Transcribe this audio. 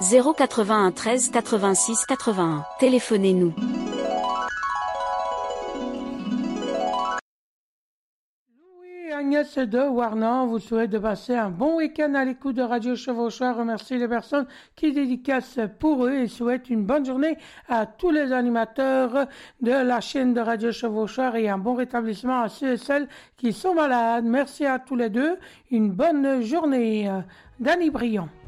081 13 86 81. Téléphonez-nous. Agnès de Warnan vous souhaite de passer un bon week-end à l'écoute de Radio Chevauchoir. Remercie les personnes qui dédicacent pour eux et souhaite une bonne journée à tous les animateurs de la chaîne de Radio Chevauchoir et un bon rétablissement à ceux et celles qui sont malades. Merci à tous les deux. Une bonne journée. Danny Briand.